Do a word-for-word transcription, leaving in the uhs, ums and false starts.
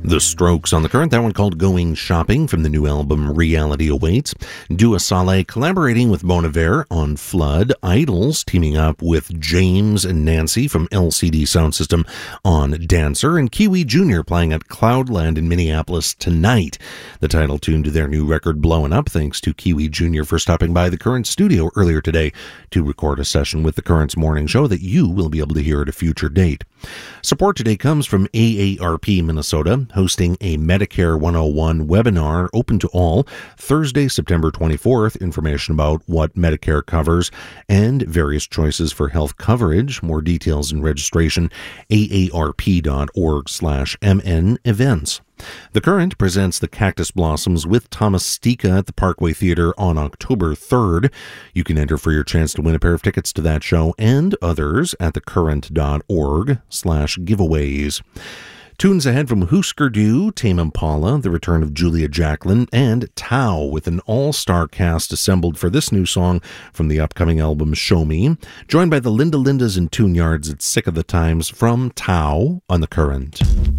The Strokes on the Current, that one called Going Shopping from the new album Reality Awaits. Dua Saleh collaborating with Bon Iver on Flood. Idols teaming up with James and Nancy from L C D Sound System on Dancer. And Kiwi Junior playing at Cloudland in Minneapolis tonight. The title tune to their new record Blowin' Up, thanks to Kiwi Junior for stopping by the Current studio earlier today to record a session with the Current's morning show that you will be able to hear at a future date. Support today comes from A A R P Minnesota, hosting a Medicare one oh one webinar open to all Thursday, September twenty-fourth. Information about what Medicare covers and various choices for health coverage. More details and registration, A A R P dot org slash M N events. The Current presents the Cactus Blossoms with Thomas Stika at the Parkway Theater on October third. You can enter for your chance to win a pair of tickets to that show and others at thecurrent dot org slash giveaways. Tunes ahead from Husker Du, Tame Impala, the return of Julia Jacklin, and Tao, with an all-star cast assembled for this new song from the upcoming album Show Me. Joined by the Linda Lindas and Tune Yards, it's Sick of the Times from Tao on The Current.